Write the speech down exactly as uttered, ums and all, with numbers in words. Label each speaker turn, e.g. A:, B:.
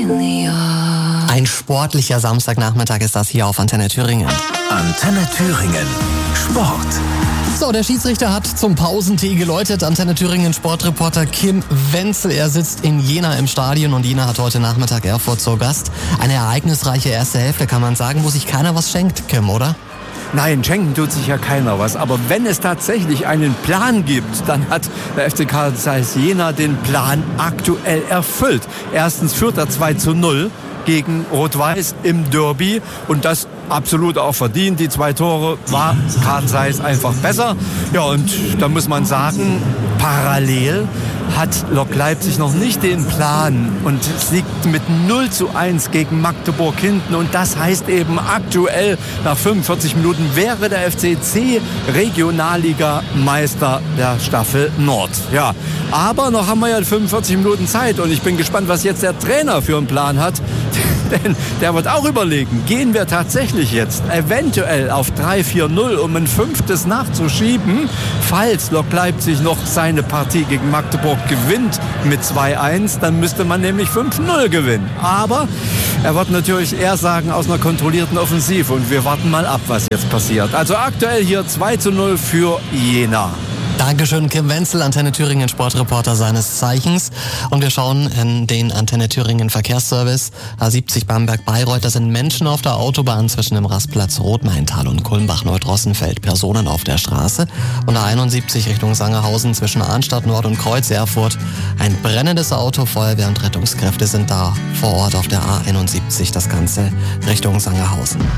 A: Ein sportlicher Samstagnachmittag ist das hier auf Antenne Thüringen.
B: Antenne Thüringen. Sport.
A: So, der Schiedsrichter hat zum Pausentee geläutet. Antenne Thüringen Sportreporter Kim Wenzel. Er sitzt in Jena im Stadion und Jena hat heute Nachmittag Erfurt zu Gast. Eine ereignisreiche erste Hälfte, kann man sagen, wo sich keiner was schenkt, Kim, oder?
C: Nein, schenken tut sich ja keiner was. Aber wenn es tatsächlich einen Plan gibt, dann hat der F C Karl Zeiss Jena den Plan aktuell erfüllt. Erstens führt er zwei zu null gegen Rot-Weiß im Derby und das absolut auch verdient. Die zwei Tore war Karl Zeiss einfach besser. Ja, und da muss man sagen, parallel hat Lok Leipzig noch nicht den Plan und es liegt mit null zu eins gegen Magdeburg hinten und das heißt eben aktuell nach fünfundvierzig Minuten wäre der F C C Regionalliga-Meister der Staffel Nord. Ja, aber noch haben wir ja fünfundvierzig Minuten Zeit und ich bin gespannt, was jetzt der Trainer für einen Plan hat. Denn der wird auch überlegen, gehen wir tatsächlich jetzt eventuell auf drei vier null, um ein fünftes nachzuschieben, falls Lok Leipzig noch seine Partie gegen Magdeburg gewinnt mit zwei eins, dann müsste man nämlich fünf null gewinnen. Aber er wird natürlich eher sagen, aus einer kontrollierten Offensive und wir warten mal ab, was jetzt passiert. Also aktuell hier zwei zu null für Jena.
A: Dankeschön, Kim Wenzel, Antenne Thüringen Sportreporter seines Zeichens. Und wir schauen in den Antenne Thüringen Verkehrsservice. A siebzig Bamberg-Bayreuth, da sind Menschen auf der Autobahn zwischen dem Rastplatz Rotmaintal und Kulmbach-Neudrossenfeld, Personen auf der Straße. Und A einundsiebzig Richtung Sangerhausen zwischen Arnstadt Nord und Kreuz Erfurt. Ein brennendes Auto, Feuerwehr und Rettungskräfte sind da vor Ort auf der A einundsiebzig, das Ganze Richtung Sangerhausen.